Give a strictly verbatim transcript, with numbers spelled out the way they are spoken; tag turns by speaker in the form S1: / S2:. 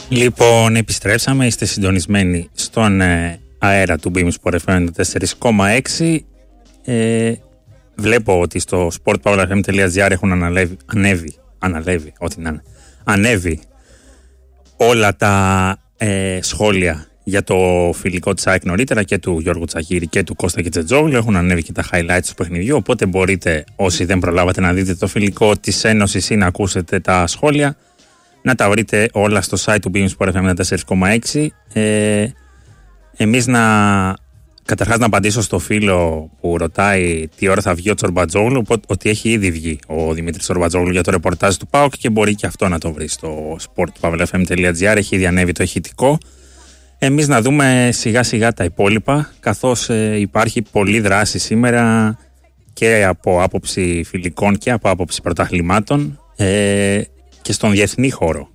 S1: Λοιπόν, επιστρέψαμε, είστε συντονισμένοι στον ε, αέρα του Beam Sport εφ εμ τέσσερα κόμμα έξι. Ε, βλέπω ότι στο sport power f m dot gr έχουν αναλεύει, ανέβει, αναλεύει, ό,τι να είναι, ανέβει όλα τα ε, σχόλια για το φιλικό της ΑΕΚ νωρίτερα και του Γιώργου Τσακίρη και του Κώστα Κιτζετζόγλου. Έχουν ανέβει και τα highlights του παιχνιδιού, οπότε μπορείτε, όσοι δεν προλάβατε να δείτε το φιλικό της Ένωσης ή να ακούσετε τα σχόλια, να τα βρείτε όλα στο site του Beam Sport εφ εμ τέσσερα κόμμα έξι. Ε, εμείς να... Καταρχάς να απαντήσω στο φίλο που ρωτάει τι ώρα θα βγει ο Τσορμπατζόγλου, ότι έχει ήδη βγει ο Δημήτρης Τσορμπατζόγλου για το ρεπορτάζ του ΠΑΟΚ και μπορεί και αυτό να το βρει στο sport power f m dot gr. Έχει ήδη ανέβει το ηχητικό. Εμείς να δούμε σιγά σιγά τα υπόλοιπα, καθώς ε, υπάρχει πολλή δράση σήμερα και από άποψη φιλικών και από άποψη πρωταθλημάτων ε, και στον διεθνή χώρο.